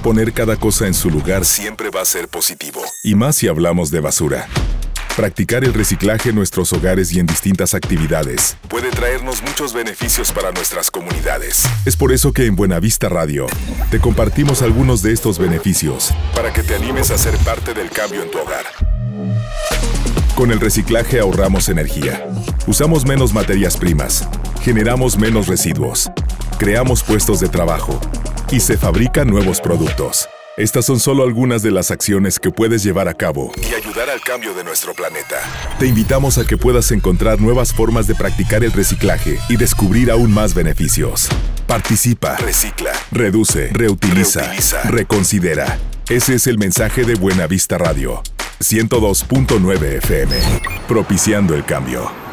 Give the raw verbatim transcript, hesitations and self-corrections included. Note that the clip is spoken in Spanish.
Poner cada cosa en su lugar siempre va a ser positivo. Y más si hablamos de basura. Practicar el reciclaje en nuestros hogares y en distintas actividades puede traernos muchos beneficios para nuestras comunidades. Es por eso que en Buenavista Radio te compartimos algunos de estos beneficios para que te animes a ser parte del cambio en tu hogar. Con el reciclaje ahorramos energía, usamos menos materias primas, generamos menos residuos, creamos puestos de trabajo y se fabrican nuevos productos. Estas son solo algunas de las acciones que puedes llevar a cabo y ayudar al cambio de nuestro planeta. Te invitamos a que puedas encontrar nuevas formas de practicar el reciclaje y descubrir aún más beneficios. Participa, recicla, reduce, reutiliza, reutiliza. reconsidera. Ese es el mensaje de Buenavista Radio. ciento dos punto nueve F M. Propiciando el cambio.